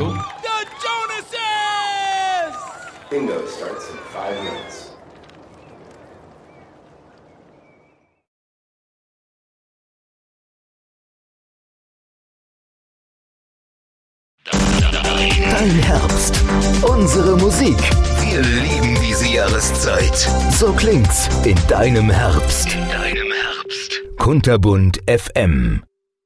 Who? The Jonases! Bingo starts in 5 minutes. Dein Herbst. Unsere Musik. Wir lieben diese Jahreszeit. So klingt's in deinem Herbst. In deinem Herbst. Kunterbunt FM.